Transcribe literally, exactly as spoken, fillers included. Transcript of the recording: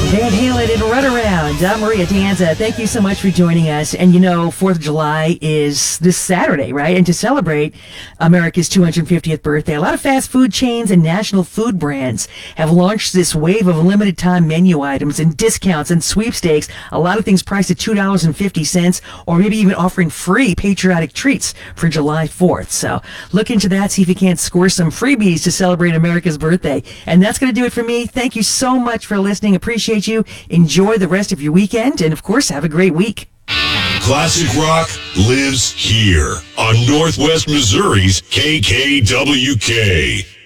Van Halen and Runaround. I'm Maria Danza. Thank you so much for joining us. And you know, fourth of July is this Saturday, right? And to celebrate America's two hundred fiftieth birthday, a lot of fast food chains and national food brands have launched this wave of limited time menu items and discounts and sweepstakes. A lot of things priced at two dollars and fifty cents, or maybe even offering free patriotic treats for July fourth. So look into that, see if you can't score some freebies to celebrate America's birthday. And that's going to do it for me. Thank you so much for listening. Appreciate you. Enjoy the rest of your weekend, and of course, have a great week. Classic rock lives here on Northwest Missouri's K K W K.